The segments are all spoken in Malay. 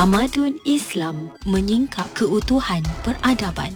Tamadun Islam menyingkap keutuhan peradaban.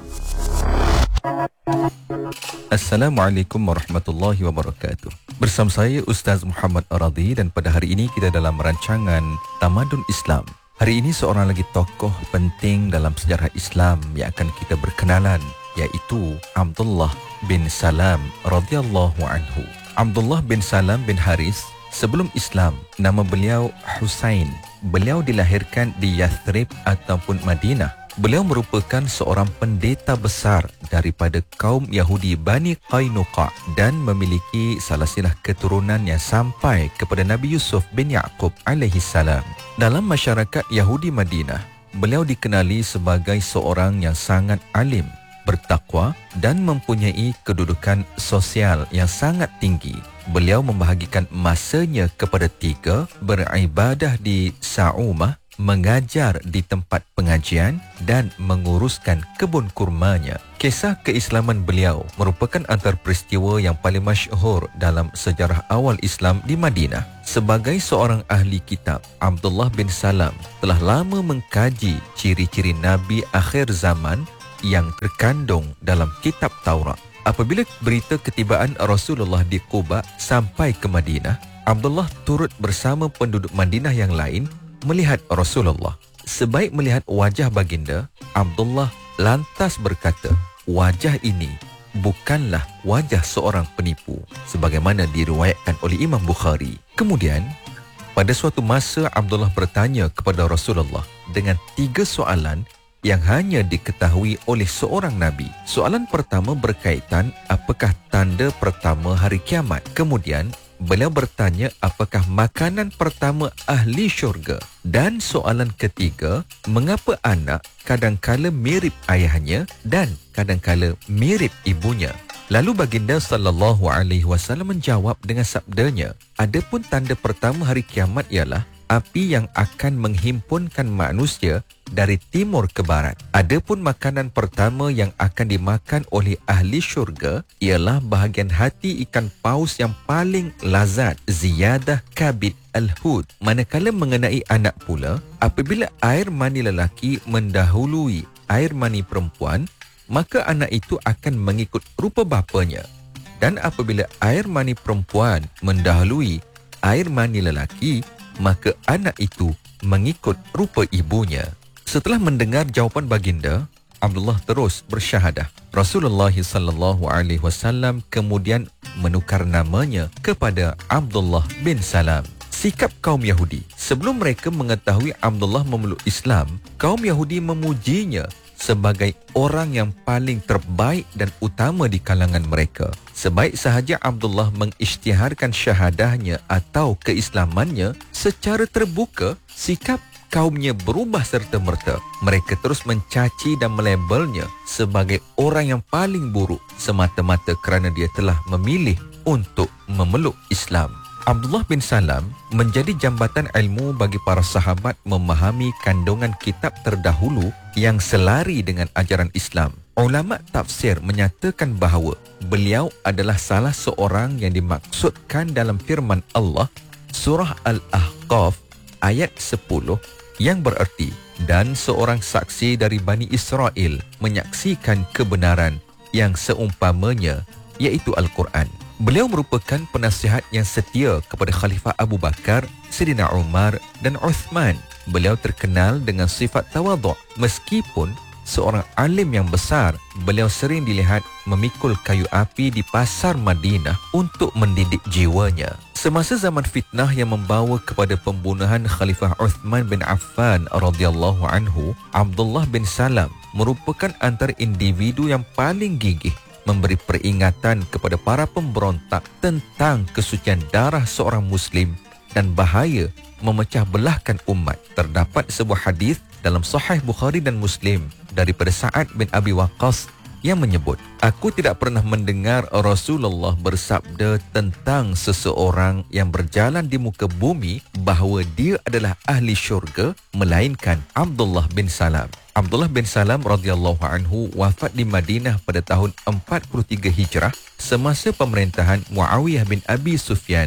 Assalamualaikum warahmatullahi wabarakatuh. Bersama saya Ustaz Muhammad Aradi dan pada hari ini kita dalam rancangan Tamadun Islam. Hari ini seorang lagi tokoh penting dalam sejarah Islam yang akan kita berkenalan, iaitu Abdullah bin Salam radhiyallahu anhu. Abdullah bin Salam bin Haris, sebelum Islam nama beliau Husain. Beliau dilahirkan di Yathrib ataupun Madinah. Beliau merupakan seorang pendeta besar daripada kaum Yahudi Bani Qainuqa dan memiliki silsilah keturunan yang sampai kepada Nabi Yusuf bin Yaqub alaihi salam. Dalam masyarakat Yahudi Madinah, beliau dikenali sebagai seorang yang sangat alim, bertakwa dan mempunyai kedudukan sosial yang sangat tinggi. Beliau membahagikan masanya kepada tiga: beribadah di Sa'umah, mengajar di tempat pengajian dan menguruskan kebun kurmanya. Kisah keislaman beliau merupakan antara peristiwa yang paling masyhur dalam sejarah awal Islam di Madinah. Sebagai seorang ahli kitab, Abdullah bin Salam telah lama mengkaji ciri-ciri Nabi akhir zaman yang terkandung dalam kitab Taurat. Apabila berita ketibaan Rasulullah di Quba sampai ke Madinah, Abdullah turut bersama penduduk Madinah yang lain melihat Rasulullah. Sebaik melihat wajah baginda, Abdullah lantas berkata, wajah ini bukanlah wajah seorang penipu, sebagaimana diriwayatkan oleh Imam Bukhari. Kemudian, pada suatu masa Abdullah bertanya kepada Rasulullah dengan 3 soalan yang hanya diketahui oleh seorang Nabi. Soalan pertama berkaitan apakah tanda pertama hari kiamat. Kemudian, beliau bertanya apakah makanan pertama ahli syurga. Dan soalan ketiga, mengapa anak kadangkala mirip ayahnya dan kadangkala mirip ibunya. Lalu baginda sallallahu alaihi wasallam menjawab dengan sabdanya, adapun tanda pertama hari kiamat ialah api yang akan menghimpunkan manusia dari timur ke barat. Adapun makanan pertama yang akan dimakan oleh ahli syurga ialah bahagian hati ikan paus yang paling lazat, ziyadah kabid al-hud. Manakala mengenai anak pula, apabila air mani lelaki mendahului air mani perempuan, maka anak itu akan mengikut rupa bapanya. Dan apabila air mani perempuan mendahului air mani lelaki, maka anak itu mengikut rupa ibunya. Setelah mendengar jawapan baginda, Abdullah terus bersyahadah. Rasulullah sallallahu alaihi wasallam kemudian menukar namanya kepada Abdullah bin Salam. Sikap kaum Yahudi sebelum mereka mengetahui Abdullah memeluk Islam, kaum Yahudi memujinya sebagai orang yang paling terbaik dan utama di kalangan mereka. Sebaik sahaja Abdullah mengisytiharkan syahadahnya atau keislamannya secara terbuka, sikap kaumnya berubah serta-merta. Mereka terus mencaci dan melabelnya sebagai orang yang paling buruk semata-mata kerana dia telah memilih untuk memeluk Islam. Abdullah bin Salam menjadi jambatan ilmu bagi para sahabat memahami kandungan kitab terdahulu yang selari dengan ajaran Islam. Ulama tafsir menyatakan bahawa beliau adalah salah seorang yang dimaksudkan dalam firman Allah surah Al-Ahqaf ayat 10 yang bererti, dan seorang saksi dari Bani Israel menyaksikan kebenaran yang seumpamanya, iaitu Al-Quran. Beliau merupakan penasihat yang setia kepada Khalifah Abu Bakar, Sayyidina Umar dan Uthman. Beliau terkenal dengan sifat tawaduk. Meskipun seorang alim yang besar, beliau sering dilihat memikul kayu api di pasar Madinah untuk mendidik jiwanya. Semasa zaman fitnah yang membawa kepada pembunuhan Khalifah Uthman bin Affan radhiyallahu anhu, Abdullah bin Salam merupakan antara individu yang paling gigih memberi peringatan kepada para pemberontak tentang kesucian darah seorang Muslim dan bahaya memecah belahkan umat. Terdapat sebuah hadis dalam Sahih Bukhari dan Muslim daripada Sa'ad bin Abi Waqqas yang menyebut, aku tidak pernah mendengar Rasulullah bersabda tentang seseorang yang berjalan di muka bumi bahawa dia adalah ahli syurga melainkan Abdullah bin Salam. Abdullah bin Salam radhiyallahu anhu wafat di Madinah pada tahun 43 Hijrah semasa pemerintahan Muawiyah bin Abi Sufyan.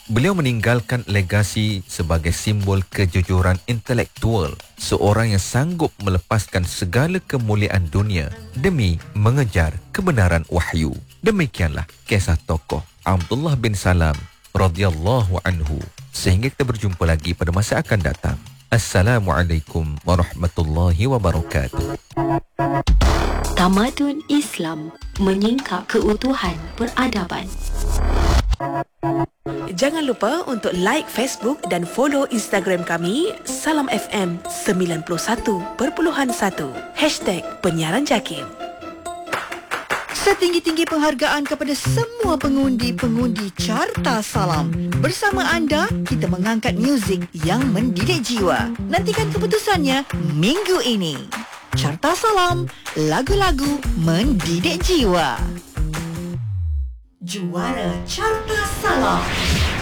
Beliau meninggalkan legasi sebagai simbol kejujuran intelektual, seorang yang sanggup melepaskan segala kemuliaan dunia demi mengejar kebenaran wahyu. Demikianlah kisah tokoh Abdullah bin Salam radhiyallahu anhu. Sehingga kita berjumpa lagi pada masa akan datang. Assalamualaikum warahmatullahi wabarakatuh. Tamadun Islam menyingkap keutuhan peradaban. Jangan lupa untuk like Facebook dan follow Instagram kami Salam FM 91.1 #penyiaran JAKIM. Setinggi-tinggi penghargaan kepada semua pengundi-pengundi Carta Salam. Bersama anda, kita mengangkat muzik yang mendidik jiwa. Nantikan keputusannya minggu ini. Carta Salam, lagu-lagu mendidik jiwa. Juara Carta Salam.